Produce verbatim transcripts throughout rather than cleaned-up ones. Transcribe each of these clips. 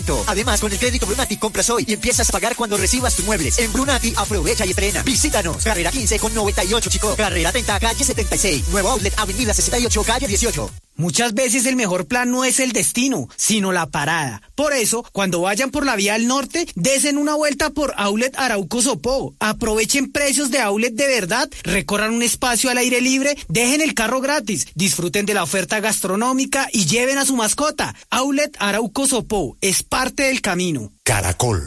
Además, con el crédito Brunati compras hoy y empiezas a pagar cuando recibas tus muebles. En Brunati, aprovecha y estrena. Visítanos. Carrera quince con noventa y ocho, Chico. Carrera treinta, calle setenta y seis. Nuevo outlet, avenida sesenta y ocho, calle dieciocho. Muchas veces el mejor plan no es el destino, sino la parada. Por eso, cuando vayan por la vía al norte, desen una vuelta por Outlet Arauco Sopó. Aprovechen precios de outlet de verdad, recorran un espacio al aire libre, dejen el carro gratis, disfruten de la oferta gastronómica y lleven a su mascota. Outlet Arauco Sopó es parte del camino. Caracol.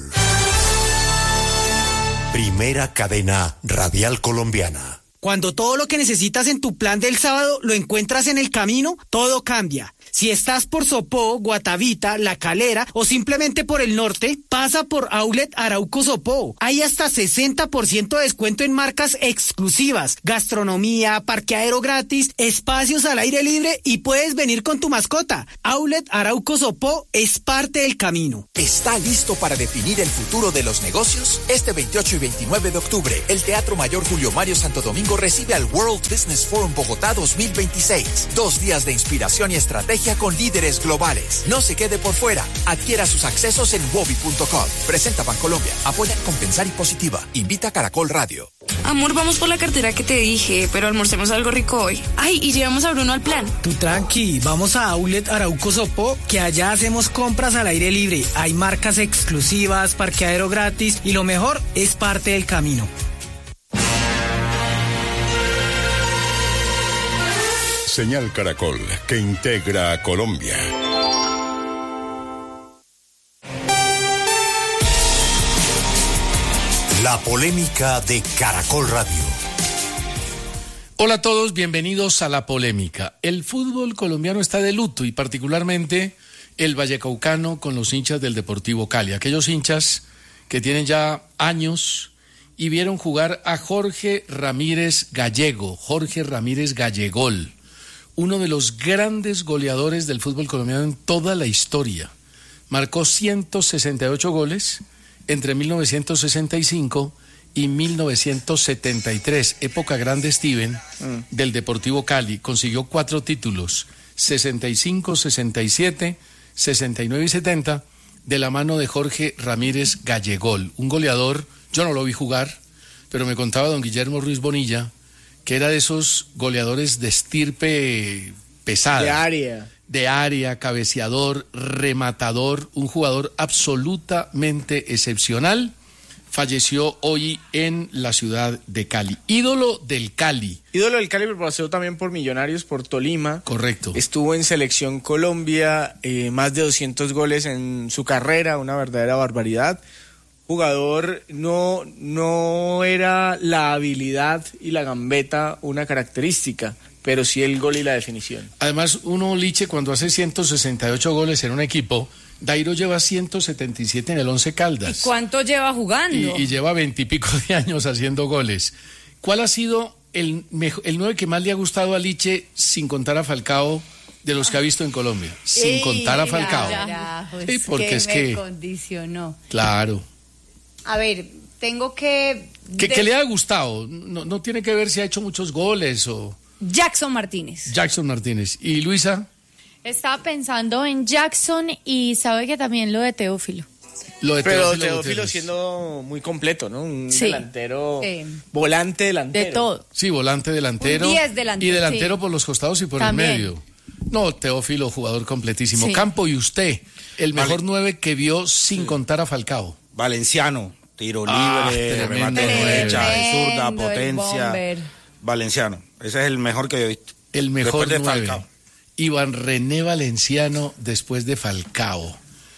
Primera cadena radial colombiana. Cuando todo lo que necesitas en tu plan del sábado lo encuentras en el camino, todo cambia. Si estás por Sopó, Guatavita, La Calera o simplemente por el norte, pasa por Outlet Arauco Sopó. Hay hasta sesenta por ciento de descuento en marcas exclusivas, gastronomía, parqueadero gratis, espacios al aire libre y puedes venir con tu mascota. Outlet Arauco Sopó es parte del camino. ¿Está listo para definir el futuro de los negocios? Este veintiocho y veintinueve de octubre, el Teatro Mayor Julio Mario Santo Domingo recibe al World Business Forum Bogotá dos mil veintiséis. Dos días de inspiración y estrategia con líderes globales. No se quede por fuera. Adquiera sus accesos en wobi punto com. Presenta Bancolombia. Apoya Compensar y Positiva. Invita a Caracol Radio. Amor, vamos por la cartera que te dije, pero almorcemos algo rico hoy. Ay, y llevamos a Bruno al plan. Tú tranqui, vamos a Outlet Arauco Sopó, que allá hacemos compras al aire libre. Hay marcas exclusivas, parqueadero gratis y lo mejor es parte del camino. Señal Caracol, que integra a Colombia. La polémica de Caracol Radio. Hola a todos, bienvenidos a La Polémica. El fútbol colombiano está de luto y particularmente el vallecaucano con los hinchas del Deportivo Cali. Aquellos hinchas que tienen ya años y vieron jugar a Jorge Ramírez Gallego, Jorge Ramírez Gallegol, uno de los grandes goleadores del fútbol colombiano en toda la historia. Marcó ciento sesenta y ocho goles entre mil novecientos sesenta y cinco y mil novecientos setenta y tres, época grande Steven mm. del Deportivo Cali. Consiguió cuatro títulos, sesenta y cinco, sesenta y siete, sesenta y nueve y setenta, de la mano de Jorge Ramírez Gallegol, un goleador. Yo no lo vi jugar, pero me contaba don Guillermo Ruiz Bonilla que era de esos goleadores de estirpe pesada. De área. De área, cabeceador, rematador, un jugador absolutamente excepcional. Falleció hoy en la ciudad de Cali. Ídolo del Cali. Ídolo del Cali, pero pasó también por Millonarios, por Tolima. Correcto. Estuvo en Selección Colombia, eh, más de doscientos goles en su carrera, una verdadera barbaridad. Jugador, no, no era la habilidad y la gambeta una característica, pero sí el gol y la definición. Además, uno, Liche, cuando hace ciento sesenta y ocho goles en un equipo, Dairo lleva ciento setenta y siete en el Once Caldas. ¿Y cuánto lleva jugando? Y, y lleva veintipico de años haciendo goles. ¿Cuál ha sido el, el nueve que más le ha gustado a Liche, sin contar a Falcao, de los que ha visto en Colombia? Sin Ey, contar a Falcao. Carajo, sí, porque que es me que condicionó. Claro. A ver, tengo que... ¿Qué, de... ¿Qué le ha gustado? No, no tiene que ver si ha hecho muchos goles o... Jackson Martínez. Jackson Martínez. ¿Y Luisa? Estaba pensando en Jackson y sabe que también lo de Teófilo. Lo de Pero Teófilo, Teófilo siendo muy completo, ¿no? Un sí. delantero, sí. volante delantero. De todo. Sí, volante delantero. Un diez delantero. Y delantero sí. por los costados y por también. el medio. No, Teófilo, jugador completísimo. Sí. Campo, y usted, el mejor vale. nueve que vio sin sí. contar a Falcao. Valenciano, tiro Ah, libre, remate de derecha, de zurda, potencia. Valenciano, ese es el mejor que yo he visto. El mejor después de nueve. Falcao. Iván René Valenciano después de Falcao.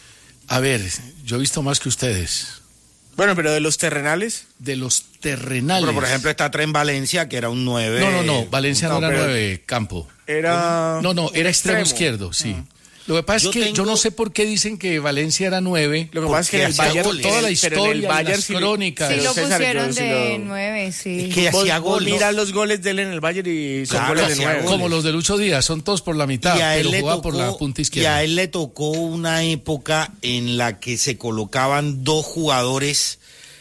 A ver, yo he visto más que ustedes. Bueno, pero de los terrenales. De los terrenales. Pero por ejemplo está Tren Valencia, que era un nueve. No, no, no, Valencia no, no era pero... nueve, Campo. Era... No, no, era extremo, extremo izquierdo, sí. Ah. Lo que pasa yo es que tengo... yo no sé por qué dicen que Valencia era nueve. Lo que pasa es que en el Bayern, toda la historia, el Bayern, las crónicas. Sí, lo César, pusieron sí de lo... nueve, sí. Es que hacía gol. Mira los goles de él en el Bayern y son claro, goles de nueve. Como los de Lucho Díaz, son todos por la mitad, pero jugaba por la punta izquierda. Y a él le tocó una época en la que se colocaban dos jugadores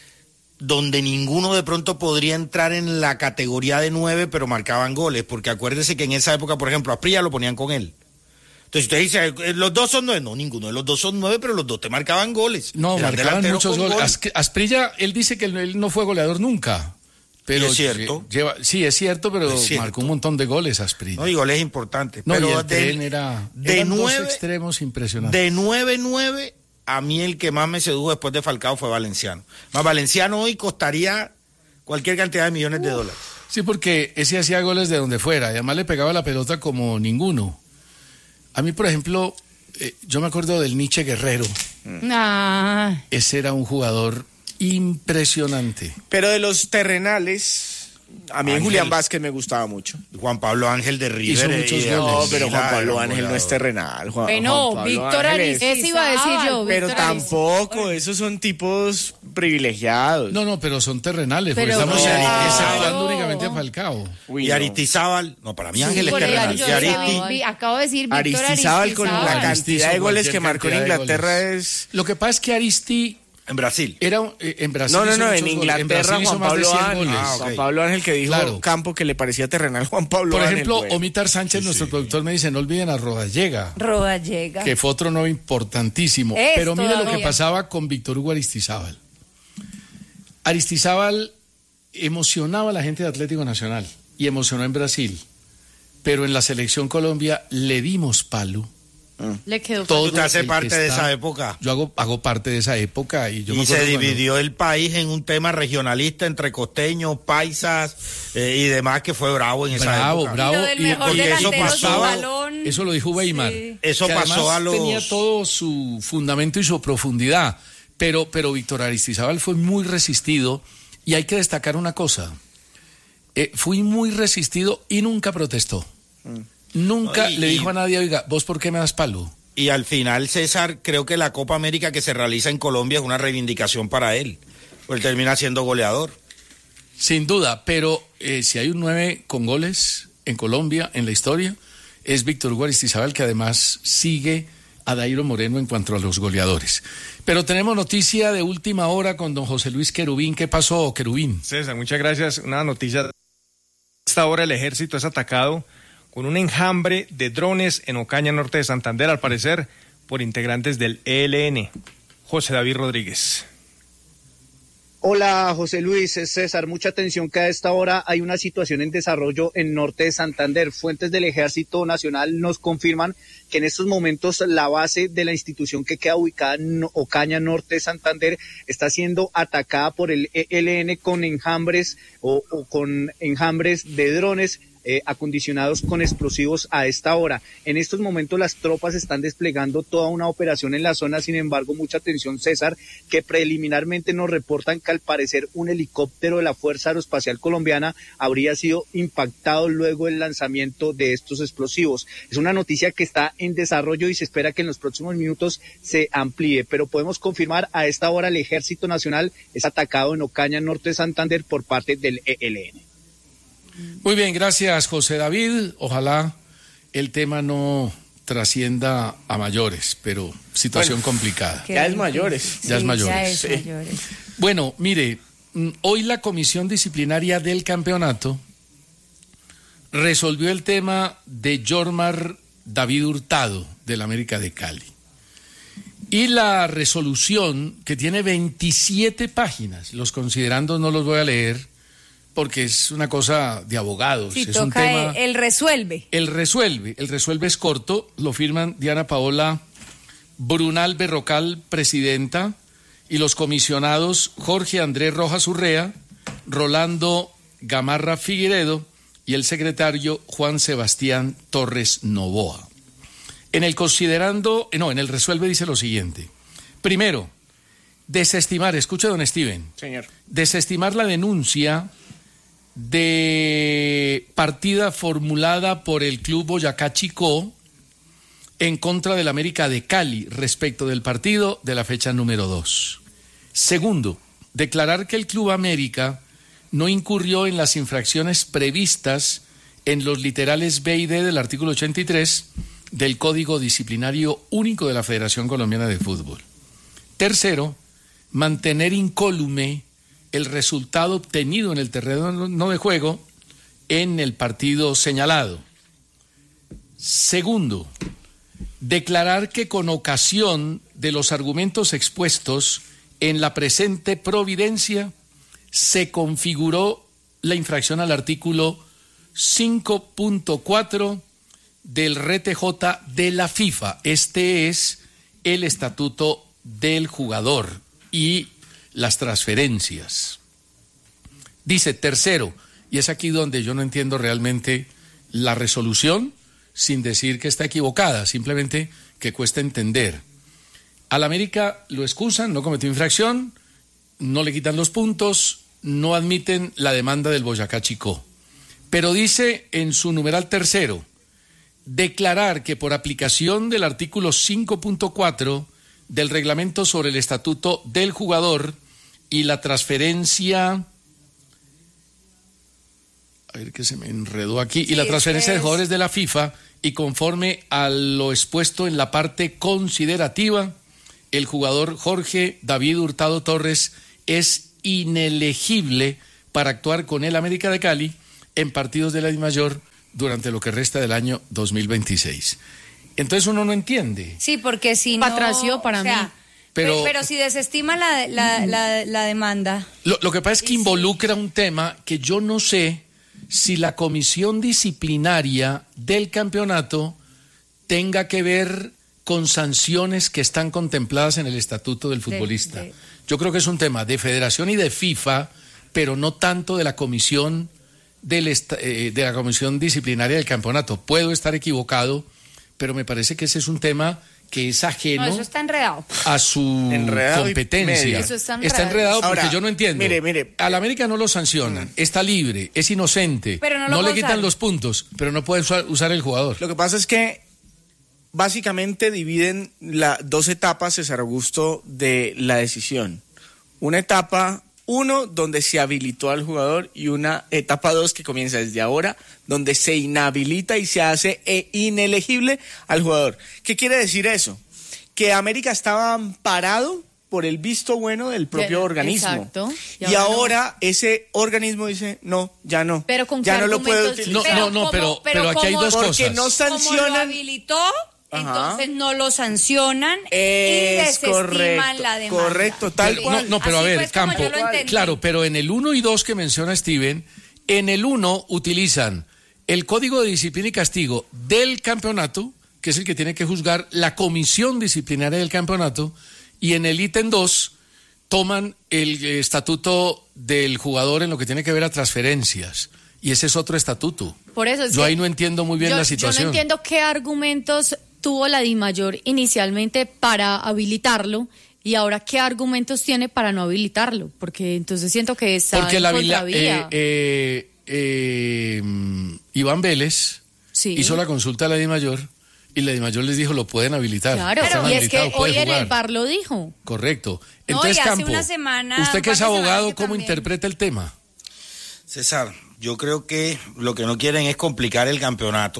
donde ninguno de pronto podría entrar en la categoría de nueve, pero marcaban goles, porque acuérdese que en esa época, por ejemplo, a Asprilla lo ponían con él. Entonces usted dice, eh, los dos son nueve. No, ninguno de los dos son nueve, pero los dos te marcaban goles. No, Eran marcaban delanteros muchos con goles. gol. As- Asprilla, él dice que él no fue goleador nunca. Pero Y es cierto. Lleva, sí, es cierto, pero Es cierto. marcó un montón de goles Asprilla. No, y goles importantes. No, pero y el de, tren era, de eran dos nueve, extremos impresionantes. de nueve nueve, a mí el que más me sedujo después de Falcao fue Valenciano. Más Valenciano hoy costaría cualquier cantidad de millones de dólares. Sí, porque ese hacía goles de donde fuera, y además le pegaba la pelota como ninguno. A mí, por ejemplo, eh, yo me acuerdo del Nietzsche Guerrero. Ah, Ese era un jugador impresionante. Pero de los terrenales, a mí Ángel. Julián Vázquez me gustaba mucho. Juan Pablo Ángel de River. Hizo eh, muchos y- goles. No, y pero era- Juan Pablo era un Ángel no es goleador. terrenal. Juan, bueno, Juan Pablo Víctor Ángel es- Aristizábal. Ese iba a decir yo, Pero Víctor tampoco, esos son tipos privilegiados. No, no, pero son terrenales, porque Pero estamos no. exaltando únicamente a Falcao. Uy, Y no. Aristizábal, no, para mí Sí, Ángel es por eso terrenal. yo Y decía, Aristi, vi- acabo de decir Víctor Aristizábal con la Aristizábal. cantidad de goles que cualquier marcó en cantidad de Inglaterra goles. es... Lo que pasa es que Aristi en Brasil. era un- eh, en Brasil. No, no, hizo no, muchos en goles. Inglaterra Brasil hizo Juan más de Pablo cien Ángel. goles. Ah, ok. Juan Pablo Ángel que dijo Claro. Campo que le parecía terrenal Juan Pablo Por Ángel. ejemplo, güey. Omitar Sánchez, nuestro productor, me dice, no olviden a Rodallega, Rodallega. que fue otro nombre importantísimo. Es Pero mire lo que todavía. pasaba con Víctor Hugo Aristizábal. Aristizábal emocionaba a la gente de Atlético Nacional y emocionó en Brasil. Pero en la selección Colombia le dimos palo. Le quedó Todo ¿Tú te haces el que parte de está- esa época? Yo hago, hago parte de esa época y yo me Y se acuerdo cuando- dividió el país en un tema regionalista entre costeños, paisas eh, y demás, que fue bravo en esa Bravo, época. bravo. Y lo del y- mejor porque eso delantero sin pasaba- balón. Eso lo dijo Weimar. Sí. Eso que pasó además a los- tenía todo su fundamento y su profundidad. Pero, pero Víctor Aristizábal fue muy resistido y hay que destacar una cosa. Eh, fui muy resistido y nunca protestó. Nunca Y- le y- dijo a nadie, oiga, ¿vos por qué me das palo? Y al final, César, creo que la Copa América que se realiza en Colombia es una reivindicación para él. Pues él termina siendo goleador. Sin duda, pero eh, si hay un nueve con goles en Colombia, en la historia, es Víctor Hugo Aristizábal, que además sigue a Dairo Moreno en cuanto a los goleadores. Pero tenemos noticia de última hora con don José Luis Querubín. ¿Qué pasó, Querubín? César, muchas gracias. Una noticia. A esta hora el ejército es atacado con un enjambre de drones en Ocaña, norte de Santander, al parecer por integrantes del E L N. José David Rodríguez. Hola José Luis, es César, mucha atención que a esta hora hay una situación en desarrollo en norte de Santander. Fuentes del Ejército Nacional nos confirman que en estos momentos la base de la institución que queda ubicada en Ocaña, norte de Santander, está siendo atacada por el E L N con enjambres o, o con enjambres de drones Eh, acondicionados con explosivos a esta hora. En estos momentos las tropas están desplegando toda una operación en la zona, sin embargo, mucha atención, César, que preliminarmente nos reportan que al parecer un helicóptero de la Fuerza Aeroespacial Colombiana habría sido impactado luego del lanzamiento de estos explosivos. Es una noticia que está en desarrollo y se espera que en los próximos minutos se amplíe, pero podemos confirmar a esta hora el Ejército Nacional es atacado en Ocaña, norte de Santander, por parte del E L N. Muy bien, gracias José David. Ojalá el tema no trascienda a mayores, pero situación Bueno, complicada. ya es mayores. Ya es Sí, mayores. ya es Sí. mayores. Bueno, mire, mm, hoy la comisión disciplinaria del campeonato resolvió el tema de Jormar David Hurtado del América de Cali. Y la resolución, que tiene veintisiete páginas, los considerandos no los voy a leer porque es una cosa de abogados, Sí, es un toca tema... el, el resuelve. El resuelve, el resuelve es corto, lo firman Diana Paola Brunal Berrocal, presidenta, y los comisionados Jorge Andrés Rojas Urrea, Rolando Gamarra Figueredo y el secretario Juan Sebastián Torres Novoa. En el considerando, no, en el resuelve dice lo siguiente. Primero, desestimar, escuche don Steven, Señor. desestimar la denuncia de partida formulada por el Club Boyacá Chicó en contra del América de Cali respecto del partido de la fecha número dos. Segundo, declarar que el Club América no incurrió en las infracciones previstas en los literales B y D del artículo ochenta y tres del Código Disciplinario Único de la Federación Colombiana de Fútbol. Tercero, mantener incólume el resultado obtenido en el terreno no de juego en el partido señalado. Segundo, declarar que con ocasión de los argumentos expuestos en la presente providencia se configuró la infracción al artículo cinco punto cuatro del R T J de la FIFA. Este es el estatuto del jugador y las transferencias. Dice, tercero, y es aquí donde yo no entiendo realmente la resolución, sin decir que está equivocada, simplemente que cuesta entender. Al América lo excusan, no cometió infracción, no le quitan los puntos, no admiten la demanda del Boyacá Chicó. Pero dice en su numeral tercero, declarar que por aplicación del artículo cinco punto cuatro del reglamento sobre el estatuto del jugador y la transferencia... A ver que se me enredó aquí. Sí, y la transferencia es... de jugadores de la FIFA, y conforme a lo expuesto en la parte considerativa, el jugador Jorge David Hurtado Torres es inelegible para actuar con el América de Cali en partidos de la DIMAYOR durante lo que resta del año dos mil veintiséis. Entonces uno no entiende. Sí, porque si Patracio no... para o sea, mí. Pero, pero si desestima la, la, la, la demanda... Lo, lo que pasa es que involucra un tema que yo no sé si la comisión disciplinaria del campeonato tenga que ver con sanciones que están contempladas en el estatuto del futbolista. De, de... Yo creo que es un tema de federación y de FIFA, pero no tanto de la comisión del est- eh, de la comisión disciplinaria del campeonato. Puedo estar equivocado, pero me parece que ese es un tema que es ajeno no, eso está enredado. a su enredado competencia. Eso está enredado, está enredado porque Ahora, yo no entiendo. Mire, mire. Al América no lo sancionan, mm. está libre, es inocente, pero no, no le usar. quitan los puntos, pero no puede usar, usar el jugador. Lo que pasa es que básicamente dividen las dos etapas, César Augusto, de la decisión. Una etapa... Uno, donde se habilitó al jugador, y una etapa dos que comienza desde ahora, donde se inhabilita y se hace inelegible al jugador. ¿Qué quiere decir eso? Que América estaba amparado por el visto bueno del propio de, organismo. Exacto. Y, y ahora, ahora no. Ese organismo dice, no, ya no. Pero con ya qué no lo puedo utilizar. No, no, no, pero, pero, pero aquí hay dos porque cosas. Porque no sancionan. Como lo habilitó... Ajá. Entonces no lo sancionan es y desestiman correcto, la demanda. Correcto, tal cual. No, no, pero Así a ver, pues como Campo, yo lo entendí. claro, pero en el uno y dos que menciona Steven, en el uno utilizan el Código de Disciplina y Castigo del campeonato, que es el que tiene que juzgar la comisión disciplinaria del campeonato, y en el ítem dos toman el estatuto del jugador en lo que tiene que ver a transferencias, y ese es otro estatuto. Por eso es yo que ahí no entiendo muy bien yo, la situación. Yo no entiendo qué argumentos tuvo la DIMAYOR inicialmente para habilitarlo y ahora qué argumentos tiene para no habilitarlo, porque entonces siento que está porque en la contravía. Eh, eh, eh, Iván Vélez sí. hizo la consulta a la DIMAYOR y la DIMAYOR les dijo lo pueden habilitar. Claro, y es que hoy en el V A R lo dijo. Correcto. no, Entonces, y hace Campo, una semana, usted que es abogado, que ¿cómo también... interpreta el tema? César, yo creo que lo que no quieren es complicar el campeonato.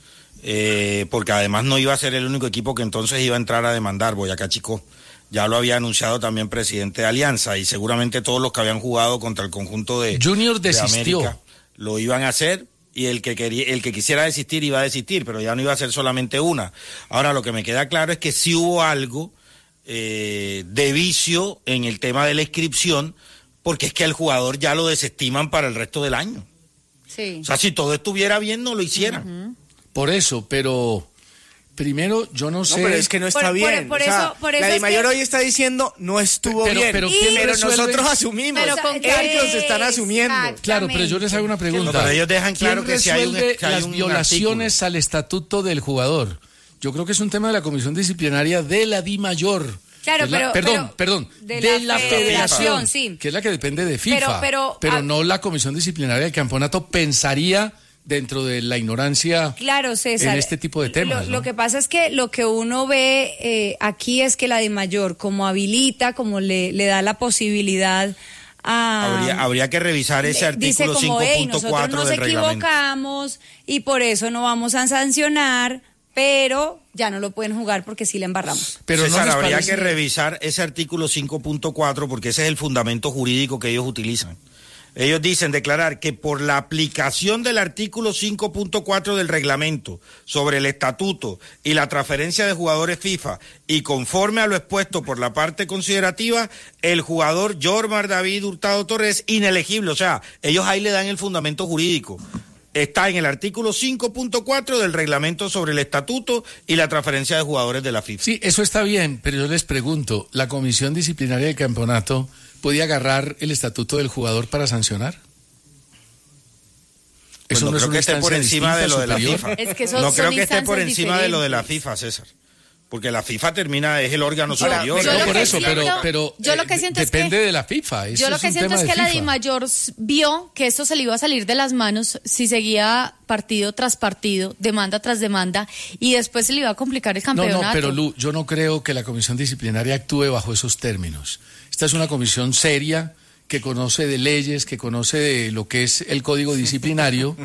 Eh, porque además no iba a ser el único equipo que entonces iba a entrar a demandar. Boyacá Chicó ya lo había anunciado también presidente de Alianza, y seguramente todos los que habían jugado contra el conjunto de Junior desistió. De América lo iban a hacer, y el que quería, el que quisiera desistir iba a desistir, pero ya no iba a ser solamente una. Ahora lo que me queda claro es que sí hubo algo eh, de vicio en el tema de la inscripción, porque es que al jugador ya lo desestiman para el resto del año. Sí. O sea, si todo estuviera bien, no lo hicieran. Uh-huh. Por eso, pero primero yo no sé. No, pero es que no está por, bien. Por, por o sea, eso, por eso la DIMAYOR es que... hoy está diciendo no estuvo pero, bien. Pero, y, ¿quién pero resuelve? nosotros asumimos. Pero con ellos están asumiendo. Claro, pero yo les hago una pregunta. No, pero ellos dejan claro ¿Quién que si hay, un, resuelve que hay las un violaciones artículo? al estatuto del jugador? Yo creo que es un tema de la comisión disciplinaria de la DIMAYOR. Claro, la, pero, perdón, pero perdón, de, de la, la federación, federación, sí. que es la que depende de FIFA, pero, pero, pero a, no la comisión disciplinaria del campeonato pensaría dentro de la ignorancia claro, César, en este tipo de temas. Lo, ¿no? lo que pasa es que lo que uno ve eh, aquí es que la DIMAYOR, como habilita, como le, le da la posibilidad a... Habría, habría que revisar ese artículo cinco punto cuatro del reglamento. Nosotros nos equivocamos y por eso no vamos a sancionar, pero ya no lo pueden jugar porque sí le embarramos. Pero César, no habría parece... que revisar ese artículo cinco punto cuatro porque ese es el fundamento jurídico que ellos utilizan. Ellos dicen declarar que por la aplicación del artículo cinco punto cuatro del reglamento sobre el estatuto y la transferencia de jugadores FIFA y conforme a lo expuesto por la parte considerativa, el jugador Jormar David Hurtado Torres inelegible. O sea, ellos ahí le dan el fundamento jurídico. Está en el artículo cinco punto cuatro del reglamento sobre el estatuto y la transferencia de jugadores de la FIFA. Sí, eso está bien, pero yo les pregunto, ¿la comisión disciplinaria del campeonato podía agarrar el estatuto del jugador para sancionar? Pues Eso no, no creo es que esté por encima de lo de la superior. FIFA. Es que son- no creo son que esté por instancias encima de lo de la diferentes. FIFA, César. Porque la FIFA termina, es el órgano Yo- superior. yo No, lo por que eso, siento- pero, pero yo lo eh, que siento es depende que- de la FIFA. Eso Yo lo es que un siento tema es de que la FIFA. DIMAYOR vio que esto se le iba a salir de las manos si seguía partido tras partido, demanda tras demanda, y después se le iba a complicar el No, campeonato. no, pero Lu, yo no creo que la comisión disciplinaria actúe bajo esos términos. Esta es una comisión seria que conoce de leyes, que conoce de lo que es el código disciplinario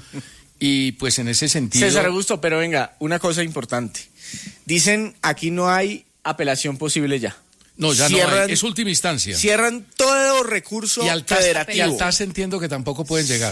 y pues en ese sentido... César Augusto, pero venga, una cosa importante. Dicen, aquí no hay apelación posible ya. No, ya no Cierran- hay. Es última instancia. Cierran todo recurso Y al TAS, y federativo. al TAS entiendo que tampoco pueden llegar.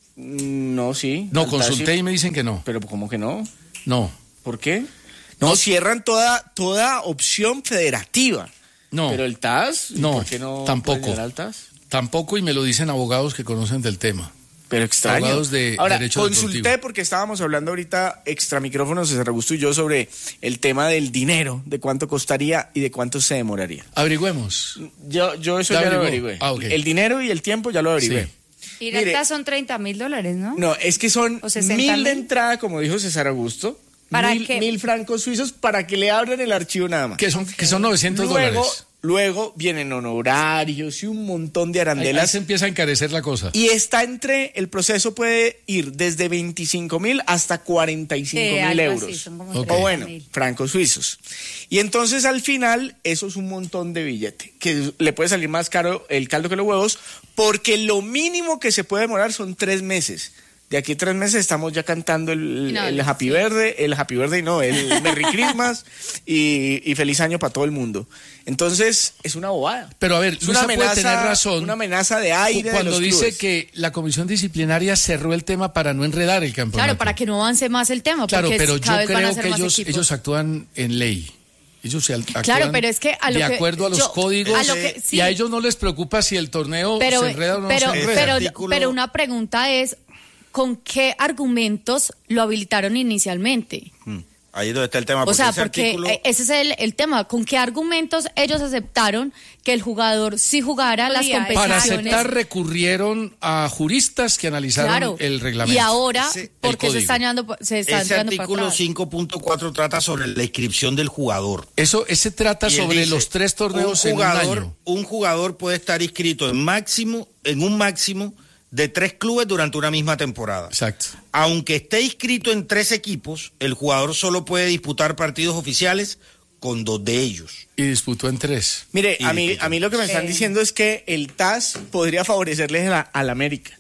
Mm, No, sí. No, Al TAS consulté sí. y me dicen que no. Pero ¿cómo que no? No. ¿Por qué? No, cierran toda, toda opción federativa. No. Pero el T A S, ¿y No, ¿por qué no tampoco. pueden llegar al T A S? Tampoco, y me lo dicen abogados que conocen del tema. Pero extraño. Abogados de Ahora, derecho consulté deportivo. porque estábamos hablando ahorita extra micrófonos, César Augusto y yo, sobre el tema del dinero, de cuánto costaría y de cuánto se demoraría. Averigüemos. Yo, yo eso ¿Ya ya lo averiguó? averigüé. Ah, ok. El dinero y el tiempo ya lo averigüé. Ir Mire, al TAS son treinta mil dólares, ¿no? No, es que son O sesenta mil de mil. entrada, como dijo César Augusto. ¿Para mil, qué? mil francos suizos para que le abran el archivo nada más. Que son, que son novecientos Luego, dólares. luego vienen honorarios y un montón de Ahí, ahí arandelas. se empieza a encarecer la cosa. Y está entre, el proceso puede ir desde veinticinco mil hasta cuarenta y cinco Sí, mil algo así, euros. son como Ok. O bueno, mil. francos suizos. Y entonces al final, eso es un montón de billete, que le puede salir más caro el caldo que los huevos, porque lo mínimo que se puede demorar son tres meses. De aquí a tres meses estamos ya cantando el, No, el Happy sí. Verde, el Happy Verde no, el Merry Christmas y, y feliz año para todo el mundo. Entonces, es una bobada. Pero a ver, Es Luisa una puede amenaza- tener razón. Una amenaza de aire de Cuando los dice clubes. que la comisión disciplinaria cerró el tema para no enredar el campeonato. Claro, para que no avance más el tema, Claro, porque pero cada yo vez van a creo ser que más ellos, equipos. ellos actúan en ley. Ellos se al- actúan Claro, pero es que a lo de que acuerdo a los yo- códigos a lo que- sí. y a ellos no les preocupa si el torneo pero, se enreda o no pero, se enreda. pero, artículo- pero una pregunta es, ¿con qué argumentos lo habilitaron inicialmente? Hmm. Ahí es donde está el tema. O sea, ese porque artículo- eh, ese es el, el tema. ¿Con qué argumentos ellos aceptaron que el jugador sí jugara las Podía, competiciones? Para aceptar recurrieron a juristas que analizaron Claro. el reglamento. Y ahora, Ese- ¿por qué el se está llevando, se está Ese entrando para artículo atrás? cinco punto cuatro trata sobre la inscripción del jugador. Eso, ese trata Y él sobre dice, los tres torneos un en un jugador, año. un jugador puede estar inscrito en máximo, en un máximo de tres clubes durante una misma temporada. Exacto. Aunque esté inscrito en tres equipos, el jugador solo puede disputar partidos oficiales con dos de ellos. Y disputó en tres. Mire, Y a mí, disputan. a mí lo que me están Sí. diciendo es que el T A S podría favorecerles a la- al América.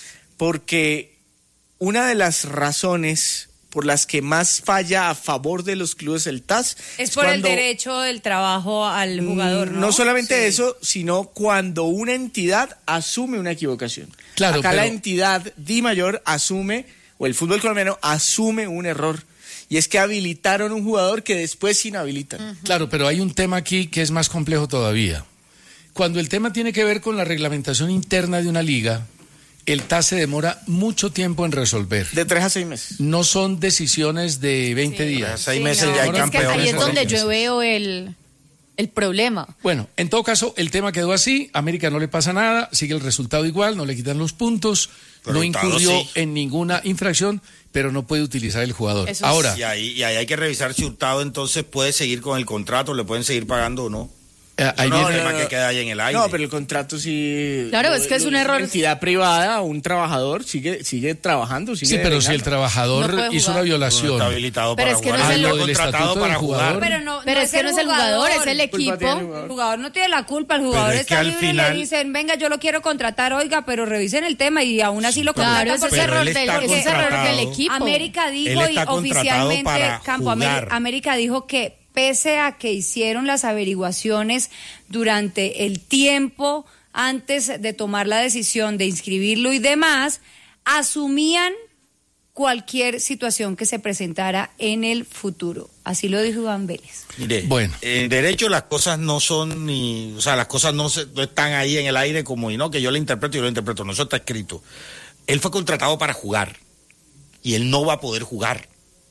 Porque una de las razones por las que más falla a favor de los clubes el T A S Es por cuando- el derecho del trabajo al jugador, ¿no? No solamente Sí. eso, sino cuando una entidad asume una equivocación. Claro, Acá la pero- entidad Di Mayor asume, o el fútbol colombiano asume un error. Y es que habilitaron un jugador que después inhabilitan. Claro, pero hay un tema aquí que es más complejo todavía. Cuando el tema tiene que ver con la reglamentación interna de una liga, el T A S se demora mucho tiempo en resolver. De tres a seis meses. No son decisiones de veinte días. A seis Sí, meses no, ya hay es que campeones. ahí es donde olímpicos. yo veo el, el problema. Bueno, en todo caso, el tema quedó así. América no le pasa nada, sigue el resultado igual, no le quitan los puntos, Pero no Hurtado incurrió sí. en ninguna infracción, pero no puede utilizar el jugador. Eso Ahora, Y ahí, y ahí hay que revisar si Hurtado entonces puede seguir con el contrato, le pueden seguir pagando o no. eh, ahí no, viene- el tema que queda ahí en el aire. No, pero el contrato sí. Claro, lo- es que es lo- un error. Una entidad privada, un trabajador sigue, sigue trabajando. Sigue sí, pero si el devengando. trabajador No puede hizo jugar. una violación. No está habilitado Pero para es que jugar. no es Ah, el- está Lo del contratado estatuto para del jugar. jugador. Pero, no, Pero es que no es el jugador, es el Culpa tiene el equipo. jugador. El jugador no tiene la culpa, el jugador Pero es está que al libre y final- le dicen, venga, yo lo quiero contratar, oiga, pero revisen el tema y aún así lo Claro, contratan ese porque es Pero error él del, está ese es error del contratado. equipo. América dijo Él y está contratado oficialmente para Campo Ameri- jugar. América dijo que pese a que hicieron las averiguaciones durante el tiempo antes de tomar la decisión de inscribirlo y demás, asumían cualquier situación que se presentara en el futuro. Así lo dijo Iván Vélez. Mire, bueno. En derecho las cosas no son ni, o sea, las cosas no, se, no están ahí en el aire como, y no, que yo lo interpreto y yo lo interpreto, no, eso está escrito. Él fue contratado para jugar y él no va a poder jugar.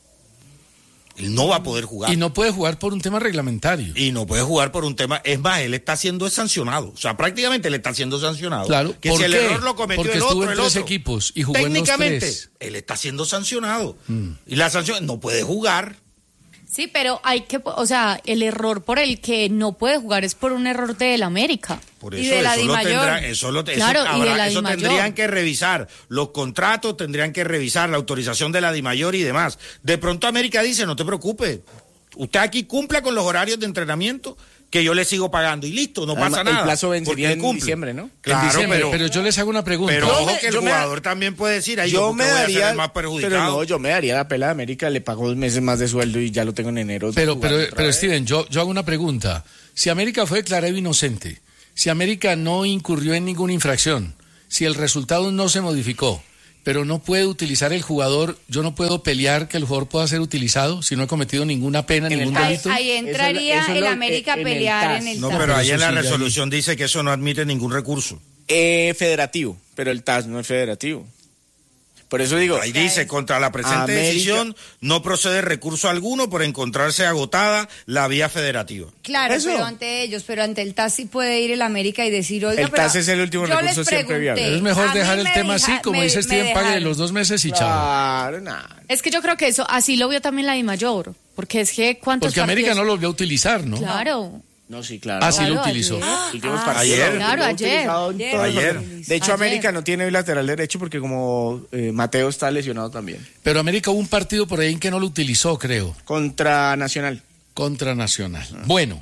Él no va a poder jugar. Y no puede jugar por un tema reglamentario. Y no puede jugar por un tema, es más, él está siendo sancionado, o sea, prácticamente él está siendo sancionado. Claro, que ¿por si el qué? error lo cometió Porque el estuvo otro, en el tres otro. equipos y jugó en los Técnicamente, tres. él está siendo sancionado. Mm. Y la sanción, no puede jugar. Sí, pero hay que, o sea, el error por el que no puede jugar es por un error del América. Por eso, y de la eso lo Dimayor. tendrá, eso lo, claro, eso, y de habrá, la eso Dimayor. tendrían que revisar los contratos, tendrían que revisar la autorización de la Dimayor y demás. De pronto América dice, no te preocupes, usted aquí cumpla con los horarios de entrenamiento que yo le sigo pagando y listo, no Además, pasa nada. El plazo vencería en cumple. diciembre, ¿no? Claro, en diciembre, pero, pero yo les hago una pregunta. Pero Yo ojo me- que el yo me- jugador también puede decir, ahí yo yo, me voy a ser daría, el más perjudicado. pero no, yo me daría la pela de América, le pago dos meses más de sueldo y ya lo tengo en enero. Pero, pero, jugando otra pero vez. Steven, yo, yo hago una pregunta. Si América fue declarado inocente, si América no incurrió en ninguna infracción, si el resultado no se modificó, pero no puede utilizar el jugador, yo no puedo pelear que el jugador pueda ser utilizado si no he cometido ninguna pena, En el ningún T A S. delito. Ahí entraría eso es el lo- América a en el pelear T A S. en el No, T A S. pero ahí Eso en la sí, ya resolución dice que eso no admite ningún recurso. Eh, federativo, pero el T A S no es federativo. Por eso digo, Ahí dice, contra la presente América- decisión no procede recurso alguno por encontrarse agotada la vía federativa. Claro, Eso. pero ante ellos, pero ante el T A S sí puede ir el América y decir, oiga, El pero T A S es el último yo recurso les siempre pregunté, viable. Pero es mejor a mí dejar el me tema deja- así, como me- dice me Steven, pague dejaron. los dos meses y chao. claro, nada. Es que yo creo que eso, así lo vio también la Dimayor, porque es que cuántos Porque América partidos- no lo volvió a utilizar, ¿no? Claro. No, sí, claro. Así Claro, lo utilizó. ayer. Últimos Ah, partidos. Ayer. Claro, Lo ha ayer. utilizado en Ayer. todos los Ayer. partidos. De hecho, Ayer. América no tiene hoy lateral derecho porque como eh, Mateo está lesionado también. Pero América hubo un partido por ahí en que no lo utilizó, creo, Contra Nacional. contra Nacional. Bueno,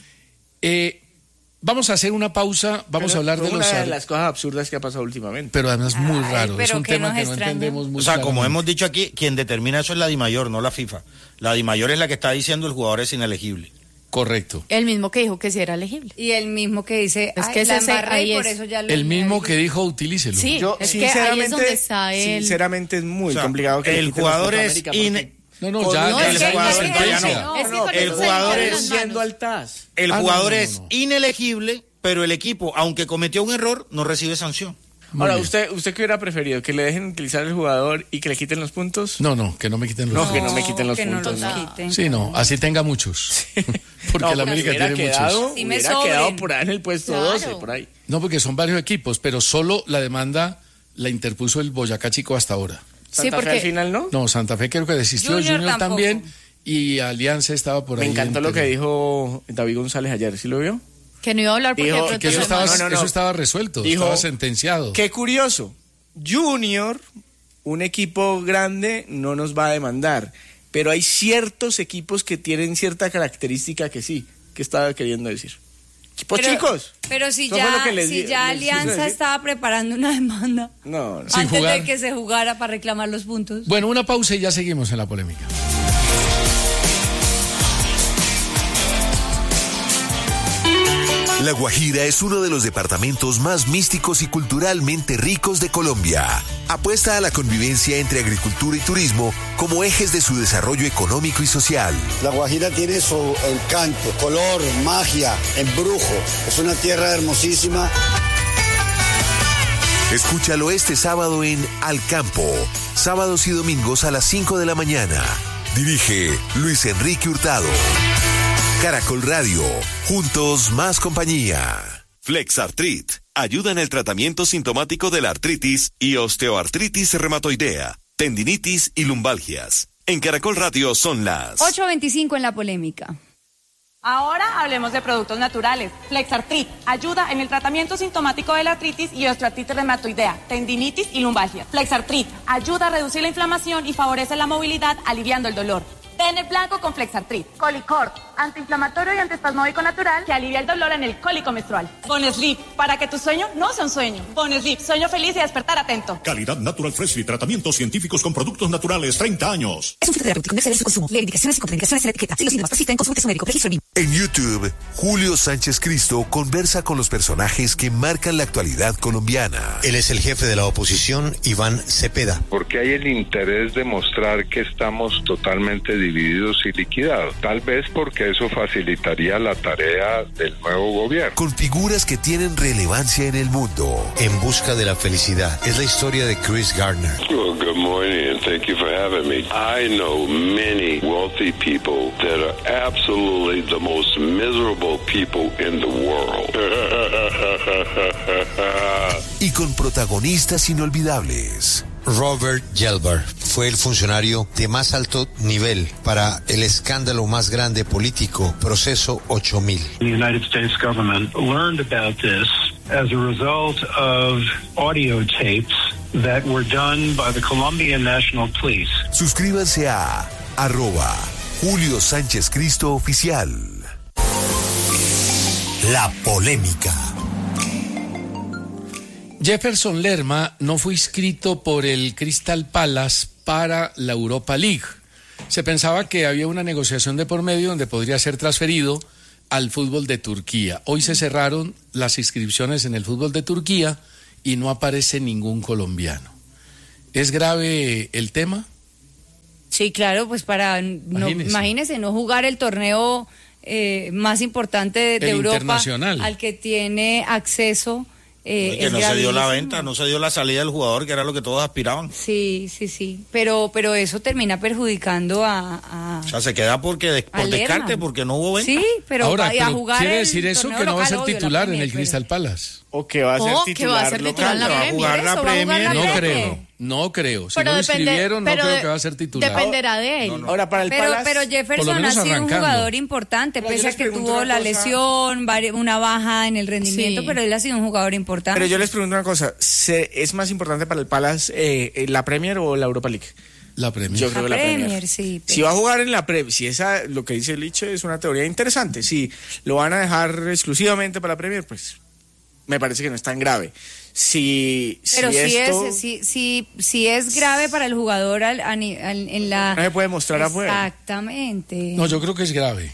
eh, vamos a hacer una pausa, vamos Pero a hablar fue de una los... de las cosas absurdas que ha pasado últimamente. Pero además muy Ay, raro, es pero un que tema nos que no extraña. entendemos muy O sea, como claramente. hemos dicho aquí, quien determina eso es la Dimayor, no la FIFA. La Dimayor es la que está diciendo el jugador es inelegible. Correcto. El mismo que dijo que sí era elegible. Y el mismo que dice, Es "Ay, que la ese- embarré ahí y por es. eso ya lo El mismo me- que dijo utilícelo. Sí, Yo, es que ahí es sinceramente, donde está el... sinceramente es muy O sea, complicado que le el quiten jugador los puntos a es América porque ine- No, no, con ya, un- ya es les que- hago la es que- sentencia. no, es que no, con el eso se jugador limpian es las manos. yendo al T A S. El Ah, no, jugador no, no, es no. inelegible, pero el equipo, aunque cometió un error, no recibe sanción. Muy Ahora, bien. ¿usted usted qué hubiera preferido? ¿Que le dejen utilizar el jugador y que le quiten los puntos? No, no, que no me quiten los No, puntos. que no me quiten los que no puntos. los ¿no? quiten. Sí, no, así tenga muchos. Porque No, la América hubiera tiene quedado, muchos. Sí me hubiera sobren. quedado por ahí en el puesto Claro. doce, por ahí. No, porque son varios equipos, pero solo la demanda la interpuso el Boyacá Chico hasta ahora. Sí, Santa Fe porque al final, ¿no? No, Santa Fe creo que desistió, Junior Junior, tampoco. también, y Alianza estaba por Me ahí. encantó lo entre- que dijo David González ayer, ¿sí lo vio? que no iba a hablar porque Dijo de pronto Que eso lo estaba, más- No, no, no. eso estaba resuelto, Dijo- estaba sentenciado. Qué curioso. Junior, un equipo grande, no nos va a demandar. Pero hay ciertos equipos que tienen cierta característica que sí. ¿Qué estaba queriendo decir? Equipos Pero- chicos. Pero si Eso fue ya, lo que les si di- ya les quise Alianza decir. estaba preparando una demanda No, no. Sin antes jugar. de que se jugara para reclamar los puntos. Bueno, una pausa y ya seguimos en la polémica. La Guajira es uno de los departamentos más místicos y culturalmente ricos de Colombia. Apuesta a la convivencia entre agricultura y turismo como ejes de su desarrollo económico y social. La Guajira tiene su encanto, color, magia, embrujo. Es una tierra hermosísima. Escúchalo este sábado en Al Campo, sábados y domingos a las cinco de la mañana. Dirige Luis Enrique Hurtado. Caracol Radio, juntos más compañía. Flexartrit ayuda en el tratamiento sintomático de la artritis y osteoartritis reumatoidea, tendinitis y lumbalgias. En Caracol Radio son las ocho veinticinco en la polémica. Ahora hablemos de productos naturales. Flexartrit ayuda en el tratamiento sintomático de la artritis y osteoartritis reumatoidea, tendinitis y lumbalgia. Flexartrit ayuda a reducir la inflamación y favorece la movilidad, aliviando el dolor. Tener blanco con Flexartrit. Colicort, antiinflamatorio y antiespasmódico natural que alivia el dolor en el cólico menstrual. Boneslip, para que tu sueño no sea un sueño. Boneslip, sueño feliz y despertar atento. Calidad Natural Freshly, tratamientos científicos con productos naturales, treinta años. Es un fitoterapéutico, no exceder su consumo. Leer indicaciones y contraindicaciones en la etiqueta. Si los síntomas persisten, consulte a su médico. Registro B I M. En YouTube, Julio Sánchez Cristo conversa con los personajes que marcan la actualidad colombiana. Él es el jefe de la oposición, Iván Cepeda. Porque hay el interés de mostrar que estamos totalmente divididos y liquidados. Tal vez porque eso facilitaría la tarea del nuevo gobierno. Con figuras que tienen relevancia en el mundo. En busca de la felicidad. Es la historia de Chris Gardner. Well, good morning and thank you for having me. I know many wealthy people that are absolutely the most miserable people in the world. Y con protagonistas inolvidables. Robert Gelber fue el funcionario de más alto nivel para el escándalo más grande político, Proceso ocho mil. The United States government learned about this as a result of audio tapes that were done by the Colombian National Police. Suscríbanse a arroba Julio Sánchez Cristo Oficial. La polémica. Jefferson Lerma no fue inscrito por el Crystal Palace para la Europa League. Se pensaba que había una negociación de por medio donde podría ser transferido al fútbol de Turquía. Hoy se cerraron las inscripciones en el fútbol de Turquía y no aparece ningún colombiano. ¿Es grave el tema? Sí, claro, pues para, no, imagínese, no jugar el torneo eh, más importante de, de Europa al que tiene acceso. Eh, que no se dio la venta, no se dio la salida del jugador, que era lo que todos aspiraban. Sí, sí, sí, pero pero eso termina perjudicando a... a o sea, se queda porque de, por descarte, porque no hubo venta. Sí, pero ahora, a, a jugar quiere decir eso que no va a ser titular Premier, en el pero... Crystal Palace. O que va a ser oh, titular, que va a ser titular en la va a jugar la Premier. No creo, no creo. Si pero no lo depende, inscribieron, no pero creo que va a ser titular. Dependerá de él. No, no. Ahora, para el pero, Palace, pero Jefferson ha sido arrancando. un jugador importante, pero pese a que tuvo la lesión, una baja en el rendimiento, sí. pero él ha sido un jugador importante. Pero yo les pregunto una cosa, ¿es más importante para el Palace eh, la Premier o la Europa League? La Premier. Yo creo la que la Premier, Premier. sí. Pero... Si va a jugar en la Premier, si esa, lo que dice Liche es una teoría interesante, si lo van a dejar exclusivamente para la Premier, pues me parece que no es tan grave. Si, pero si, si, esto... es, si, si, si es grave para el jugador al, al, al, en la... No se puede mostrar afuera. Exactamente. No, yo creo que es grave.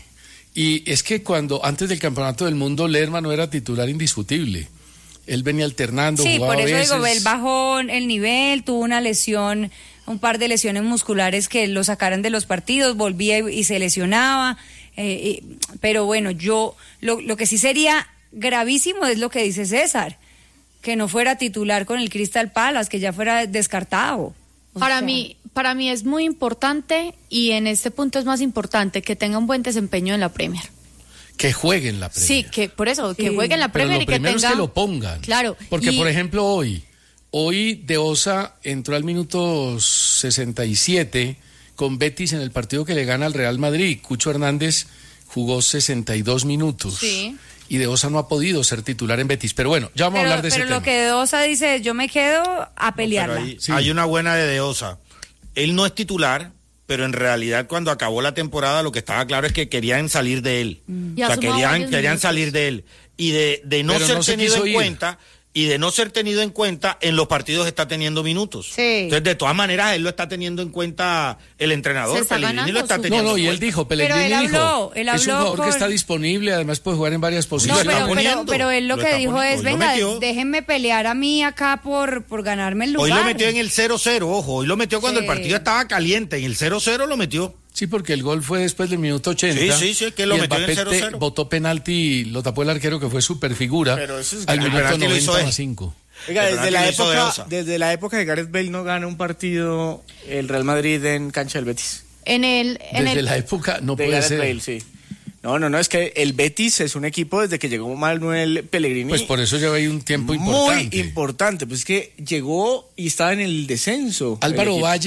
Y es que cuando antes del Campeonato del Mundo, Lerma no era titular indiscutible. Él venía alternando, sí, jugaba por eso a veces. digo, él bajó el nivel, tuvo una lesión, un par de lesiones musculares que lo sacaran de los partidos, volvía y, y se lesionaba. Eh, eh, pero bueno, yo lo, lo que sí sería gravísimo es lo que dice César, que no fuera titular con el Crystal Palace, que ya fuera descartado. O para sea, mí, para mí es muy importante, y en este punto es más importante, que tenga un buen desempeño en la Premier. Que juegue en la Premier. Sí, que por eso, que Sí. juegue en la Pero Premier lo y que primero tenga... es que lo pongan. Claro. Porque, y- por ejemplo, hoy, hoy De Osa entró al minuto sesenta y siete con Betis en el partido que le gana al Real Madrid. Cucho Hernández jugó sesenta y dos minutos. Sí. Y De Osa no ha podido ser titular en Betis. Pero bueno, ya vamos pero, a hablar de ese pero tema. lo que Dosa dice, yo me quedo a Pero pelearla. ahí, hay una buena de De Osa. Él no es titular, pero en realidad cuando acabó la temporada lo que estaba claro es que querían salir de él. Y O ha sea, sumado querían, varios querían minutos. salir de él. Y de, de no Pero ser no se tenido quiso en ir. cuenta, y de no ser tenido en cuenta, en los partidos está teniendo minutos. Sí. Entonces, de todas maneras, él lo está teniendo en cuenta el Se entrenador, está Pellegrini ganando lo está su- No, teniendo no, y en él cuenta. dijo, Pellegrini Pero él dijo, habló, él es un habló jugador con- que está disponible, además puede jugar en varias No, posiciones. lo está pero, pero, poniendo. pero él lo, Lo que está dijo poniendo. es, Hoy lo venga, metió. déjenme pelear a mí acá por, por ganarme el Hoy lugar. lo metió en el cero cero, ojo, hoy lo metió cuando Sí. el partido estaba caliente, en el cero cero lo metió. Sí, porque el gol fue después del minuto ochenta. Sí, sí, sí, es que lo y metió en el Mbappé cero cero. te- Botó penalti y lo tapó el arquero, que fue super figura. Pero eso es al grave. El minuto penalti lo hizo noventa él. más cinco. Oiga, El desde la, penalti lo hizo de época, Osa. desde la época de Gareth Bale no gana un partido el Real Madrid en cancha del Betis. En el... En Desde el la época no de puede Gareth ser. Bale, sí. No, no, no, es que el Betis es un equipo desde que llegó Manuel Pellegrini. Pues por eso lleva ahí un tiempo muy importante. importante. Pues es que llegó y estaba en el descenso. el Álvaro equipo. Valles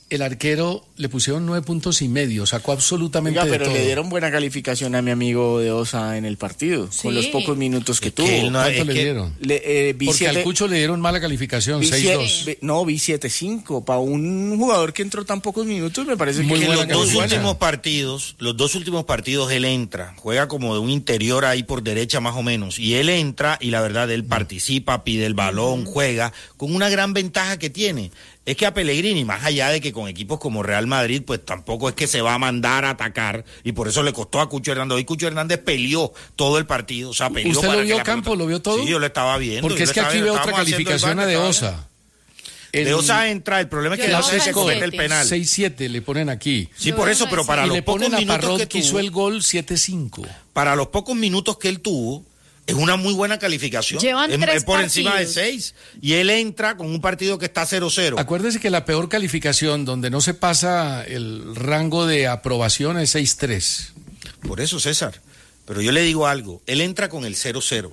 el arquero le pusieron nueve puntos y medio, sacó absolutamente Oiga, de pero todo. le dieron buena calificación a mi amigo de Osa en el partido, Sí. con los pocos minutos que Es tuvo. que él no- ¿Cuánto Es le que dieron? le- eh, vi Porque siete- al Cucho le dieron mala calificación, vi seis siete- dos. vi- no, vi siete cinco. Para un jugador que entró tan pocos minutos, me parece Muy que En buena los dos calificación. últimos partidos, los dos últimos partidos él entra, juega como de un interior ahí por derecha más o menos, y él entra y la verdad él participa, pide el balón, juega, con una gran ventaja que tiene. Es que a Pellegrini, más allá de que con equipos como Real Madrid, pues tampoco es que se va a mandar a atacar, y por eso le costó a Cucho Hernández. Hoy Cucho Hernández peleó todo el partido, o sea, peleó ¿Usted para lo que vio, la Campo? pelota- ¿Lo vio todo? Sí, yo lo estaba viendo. Porque yo es lo que estaba aquí viendo, veo otra estábamos haciendo el calificación a bar, de estaba Osa. viendo. De Osa entra, el problema es que Yo de no Osa es sé que cómo. comete el penal. seis siete le ponen aquí. Sí, Yo por veo eso, uno pero de para y los le pocos ponen a minutos Parrot que que hizo tuvo, el gol siete cinco. para los pocos minutos que él tuvo, es una muy buena calificación. Llevan es, tres es por encima de partidos. seis. Y él entra con un partido que está cero cero. Acuérdese que la peor calificación donde no se pasa el rango de aprobación es seis tres. Por eso, César. Pero yo le digo algo. Él entra con el cero cero.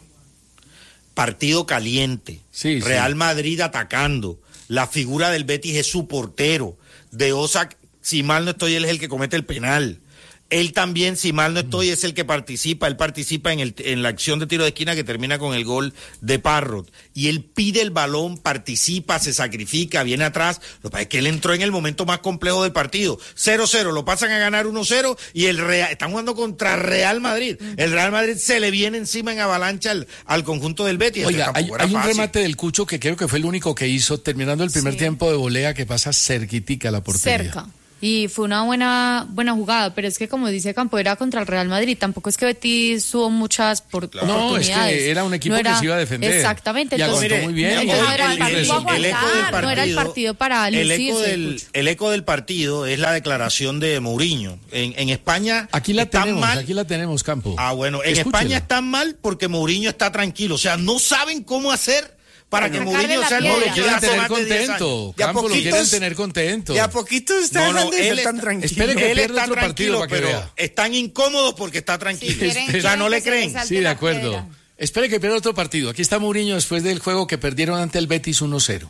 Partido caliente. Sí, Real sí. Madrid atacando. La figura del Betis es su portero. De Osa, si mal no estoy, él es el que comete el penal. Él también, si mal no estoy, es el que participa. Él participa en, el, en la acción de tiro de esquina que termina con el gol de Parrot. Y él pide el balón, participa, se sacrifica, viene atrás. Lo que pasa es que él entró en el momento más complejo del partido. cero cero, lo pasan a ganar uno cero y el Real, están jugando contra Real Madrid. El Real Madrid se le viene encima en avalancha al, al conjunto del Betis. Oiga, Entonces, hay, tampoco era hay un fácil. remate del Cucho que creo que fue el único que hizo, terminando el primer Sí. tiempo de volea, que pasa cerquitica a la portería. Cerca. Y fue una buena buena jugada, pero es que como dice Campo, era contra el Real Madrid, tampoco es que Betis tuvo muchas por, No, es oportunidades. que era un equipo No que se iba a defender. Exactamente. Y entonces- aguantó muy bien. entonces Hoy no era el el- partido el- a el eco del aguantar, no era el partido- partido para el eco, lucirse. del, Cucho. el eco del partido es la declaración de Mourinho. En, en España Aquí la están tenemos, mal. aquí la tenemos, Campo. Ah, bueno, en Escúchela. España están mal porque Mourinho está tranquilo. O sea, no saben cómo hacer para que Sacarle Mourinho la sea el piedra. No, lo Mourinho de quieren hace tener más de diez contento. años. De a Campo, lo quieren poquitos- tener contento. De a poquito está No, no, dejando de él ser tan está- tranquilo. espere que Él pierda está otro partido tranquilo, para que pero vea. están incómodos porque está tranquilo. quieren- O sea, no quieren le que se creen. les salte Sí, de la acuerdo. piedra. Espere que pierda otro partido. Aquí está Mourinho después del juego que perdieron ante el Betis uno cero.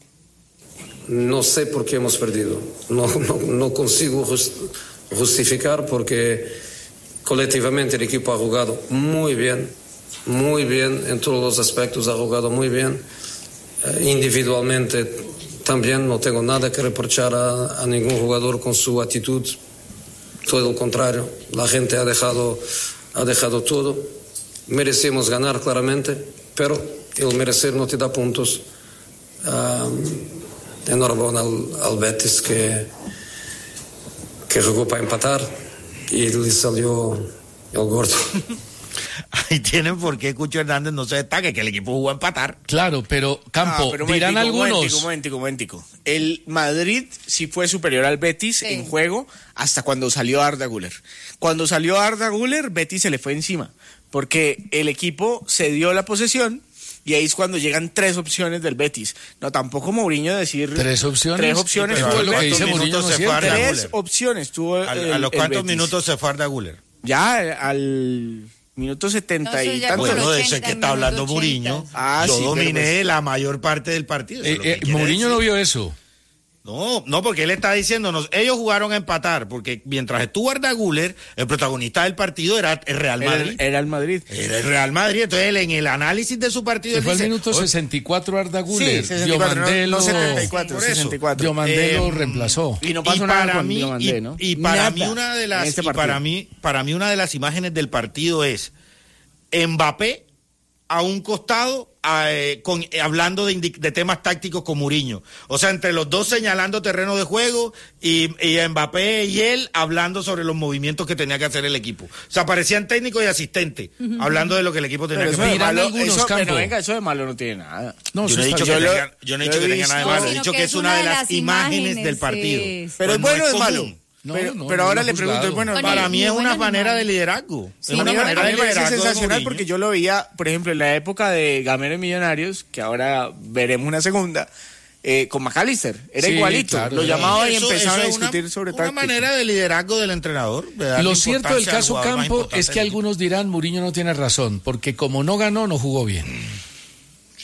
No sé por qué hemos perdido. No, no, no consigo just- justificar porque colectivamente el equipo ha jugado muy bien, muy bien en todos los aspectos, ha jugado muy bien. Eh, individualmente también no tengo nada que reprochar a, a ningún jugador con su actitud. Todo lo contrario, la gente ha dejado, ha dejado todo. Merecemos ganar claramente, pero el merecer no te da puntos. Ah, enhorabuena al, al Betis que, que jugó para empatar y le salió el gordo. Ahí tienen por qué Cucho Hernández no se destaque, que el equipo jugó a empatar. Claro, pero Campo, Ah, pero un dirán momentico, un algunos. momentico, un momentico, un momentico. El Madrid sí fue superior al Betis Sí. en juego hasta cuando salió Arda Güler. Cuando salió Arda Güler, Betis se le fue encima, porque el equipo se dio la posesión y ahí es cuando llegan tres opciones del Betis. No, tampoco Mourinho decir... ¿Tres opciones? Tres opciones Pero tuvo lo el que Betis. dice Mourinho no es cierto. Tres opciones tuvo ¿A, el, a los el cuántos Betis. minutos se fue Arda Güler? Ya al minuto setenta No, eso y ya tantos. por Bueno, de eso ochenta, es que está hablando minuto Mourinho. ochenta. Ah, Yo sí, pero dominé pues- la mayor parte del partido. eso Eh, es lo que eh, quiere Mourinho no decir. vio eso. No, no, porque él está diciéndonos, ellos jugaron a empatar, porque mientras estuvo Arda Güler, el protagonista del partido era el Real Era, Madrid. era el Madrid. Era el Real Madrid. Entonces él en el análisis de su partido Se él fue al dice, minuto "Oye, sesenta y cuatro Arda Güler. Sí, sesenta y cuatro, no- Diomandé no lo- setenta y cuatro, Por eso. sesenta y cuatro. Diomandé lo Eh, reemplazó. Y no y pasó nada para con mí Diomandé, y, ¿no? y para Nada mí una de en las este y partido. para mí para mí una de las imágenes del partido es Mbappé a un costado a, eh, con, eh, hablando de, indi- de temas tácticos con Mourinho. O sea, entre los dos señalando terreno de juego y, y Mbappé y él hablando sobre los movimientos que tenía que hacer el equipo. O sea, parecían técnicos y asistentes hablando de lo que el equipo tenía Pero que eso de hacer. Dirán malo, algunos, eso, Campo. pero venga, eso de malo no tiene nada. No, yo eso no he está dicho que bien. Yo lo- tenga, yo no he lo dicho he que tenga nada de visto, malo, he sino dicho que que es es una de las imágenes, imágenes, del partido. sí. Pero Pues es bueno no o es común. malo. No, pero no, pero no ahora lo le he pregunto, juzgado. ¿es bueno o es Bueno, Para malo? mí ni es bueno una ni manera malo. de liderazgo. Sí, es a una mí me- manera a mí de me parece liderazgo de sensacional Mourinho. porque yo lo veía, por ejemplo, en la época de Gamero y Millonarios, que ahora veremos una segunda, eh, con McAllister. Era Sí, igualito. claro, lo claro. llamaba y Eso- empezaban a eso es una- discutir sobre una táctica. manera de liderazgo del entrenador. de darle Lo cierto del importancia al caso jugador más Campo importante es que del equipo. algunos dirán Mourinho no tiene razón, porque como no ganó, no jugó bien.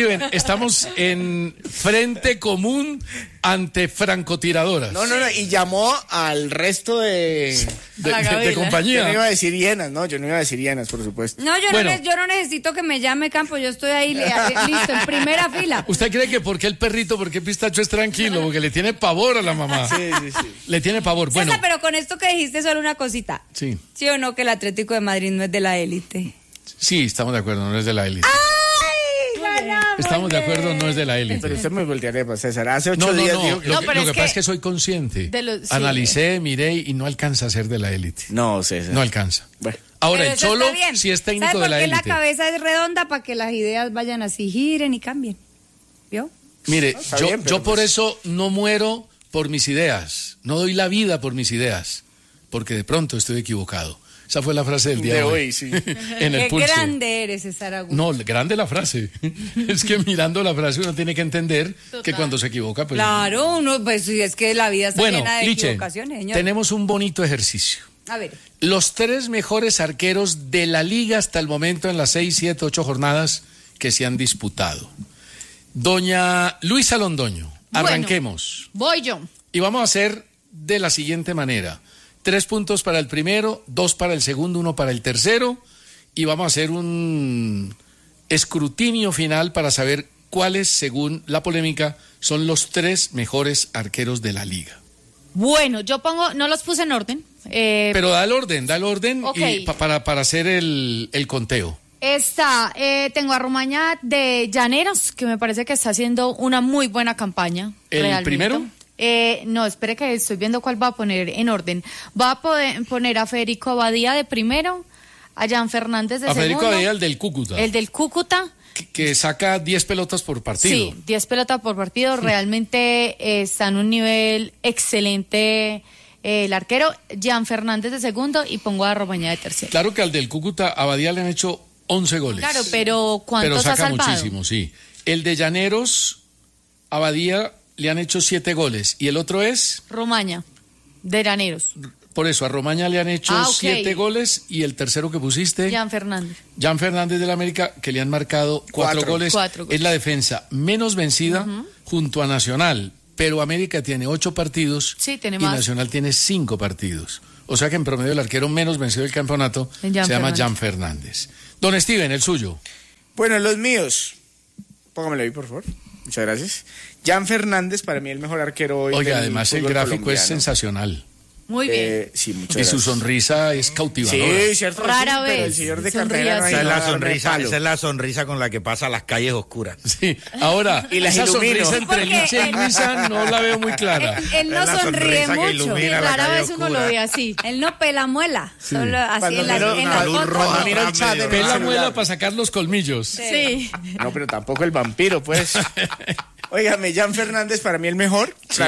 Steven, estamos en frente común ante francotiradoras. No, no, no, y llamó al resto de, de, de, de compañía. Yo no iba a decir hienas, no, yo no iba a decir hienas, por supuesto. No, yo, Bueno. no, ne- yo no necesito que me llame Campo, yo estoy ahí le- listo, en primera fila. ¿Usted cree que por qué el perrito, por qué Pistacho es tranquilo? Porque le tiene pavor a la mamá. Sí, sí, sí. Le tiene pavor. Bueno, César, pero con esto que dijiste solo una cosita. sí, ¿Sí o no que el Atlético de Madrid no es de la élite? sí, estamos de acuerdo, no es de la élite. ¡Ay, ganamos! estamos de acuerdo, no es de la élite. Pero usted me voltearía, pues, César. Hace ocho No, no, días no. dijo Lo, que... que- No, pero lo es que que- pasa es que soy consciente. De los- sí. Analicé, miré y no alcanza a ser de la élite. No, César. No alcanza. Bueno. Ahora, Pero el eso Cholo está bien. sí es técnico ¿Sabe de la por qué élite. la cabeza es redonda? Para que las ideas vayan así, giren y cambien. ¿Vio? Mire, No, está yo, bien, pero yo por pues- eso no muero por mis ideas. No doy la vida por mis ideas. Porque de pronto estoy equivocado. Esa fue la frase del día de, De hoy. hoy, sí. En el Qué pulso. grande eres, César Augusto. No, grande la frase. Es que mirando la frase uno tiene que entender que cuando se equivoca, pues... Claro, uno, pues sí, es que la vida está Bueno, llena de Liche, equivocaciones, señor. tenemos un bonito ejercicio. A ver, Los tres mejores arqueros de la liga hasta el momento en las seis, siete, ocho jornadas que se han disputado. Doña Luisa Londoño, Bueno. arranquemos. Voy yo. Y vamos a hacer de la siguiente manera. Tres puntos para el primero, dos para el segundo, uno para el tercero. Y vamos a hacer un escrutinio final para saber cuáles, según la polémica, son los tres mejores arqueros de la liga. Bueno, yo pongo, no los puse en orden. Eh, Pero da el orden, da el orden Ok. y pa- para, para hacer el, el conteo. Está, eh, tengo a Romaña de Llaneros, que me parece que está haciendo una muy buena campaña. ¿El realmente. primero? Eh, no, espere que estoy viendo cuál va a poner en orden. Va a poder poner a Federico Abadía de primero, a Jan Fernández de A segundo. Federico Abadía, el del Cúcuta, El del Cúcuta. que, que saca diez pelotas por partido. Sí, diez pelotas por partido. Realmente eh, está en un nivel excelente eh, el arquero. Jan Fernández de segundo y pongo a Romaña de tercero. Claro que al del Cúcuta, Abadía le han hecho once goles. Claro, pero ¿cuántos Pero saca ha salvado? muchísimo, sí. El de Llaneros, Abadía le han hecho siete goles. Y el otro es, Romaña, de Llaneros. por eso, a Romaña le han hecho Ah, ok. siete goles. Y el tercero que pusiste, Jan Fernández. Jan Fernández de la América, que le han marcado cuatro, Cuatro. goles. Cuatro goles. Es la defensa menos vencida junto a Nacional. Pero América tiene ocho partidos Sí, tiene y más. Nacional tiene cinco partidos. O sea que en promedio el arquero menos vencido del campeonato Jan se llama Fernández. Jan Fernández. Don Steven, el suyo. Bueno, los míos. Póngamelo ahí, por favor. Muchas gracias. Jan Fernández, para mí el mejor arquero hoy. Oiga, del además el fútbol gráfico es colombiano. sensacional. Muy bien. Eh, sí, muchas Y su gracias. sonrisa es cautivadora. Sí, cierto. Rara sí, pero el vez señor de sonríe cartera no hay así. Esa es la nada de sonrisa, palo. esa es la sonrisa con la que pasa las calles oscuras. Sí, ahora, Y las esa ilumino. sonrisa entre Porque Licha y él- Luisa no la veo muy clara. él, él no Es la sonríe sonrisa que mucho. ilumina la Rara calle vez uno oscura. lo ve así. Él no pela muela. Solo así Cuando en la, miro- en la una luz foto. roja. Cuando miro el chat en el Pela celular. muela para sacar los colmillos. Sí. No, pero tampoco el vampiro, pues. Óigame, Jan Fernández para mí el mejor. Sí.